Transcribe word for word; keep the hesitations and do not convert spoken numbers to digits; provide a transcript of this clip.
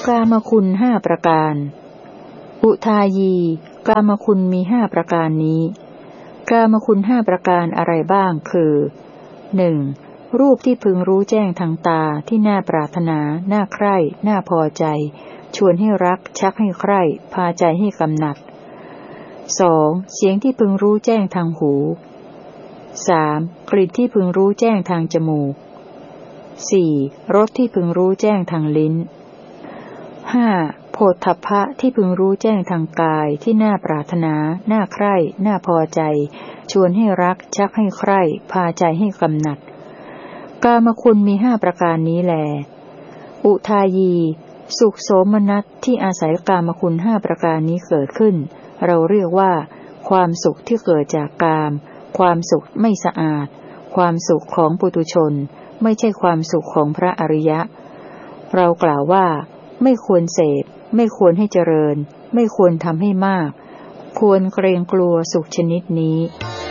กามคุณห้าประการอุทายีกามคุณมีห้าประการนี้กามคุณห้าประการอะไรบ้างคือหนึ่งรูปที่พึงรู้แจ้งทางตาที่น่าปรารถนาน่าใคร่น่าพอใจชวนให้รักชักให้ใคร่พาใจให้กำหนัดสองเสียงที่พึงรู้แจ้งทางหูสามกลิ่นที่พึงรู้แจ้งทางจมูกสี่รสที่พึงรู้แจ้งทางลิ้นห้าโผฏฐัพพะที่พึงรู้แจ้งทางกายที่น่าปรารถนาน่าใคร่น่าพอใจชวนให้รักชักให้ใคร่พาใจให้กำหนัดกามคุณมีห้าประการนี้แลอุทายีสุขโสมนัสที่อาศัยกามคุณห้าประการนี้เกิดขึ้นเราเรียกว่าความสุขที่เกิดจากกามความสุขไม่สะอาดความสุขของปุถุชนไม่ใช่ความสุขของพระอริยะเรากล่าวว่าไม่ควรเสพไม่ควรให้เจริญไม่ควรทำให้มากควรเกรงกลัวสุขชนิดนี้